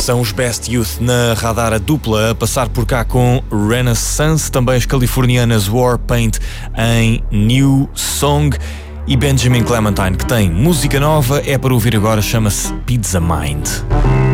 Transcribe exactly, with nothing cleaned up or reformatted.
São os Best Youth na Radar, a dupla a passar por cá com Renaissance, também as californianas Warpaint em New Song e Benjamin Clementine, que tem música nova, é para ouvir agora, chama-se Pizza Mind.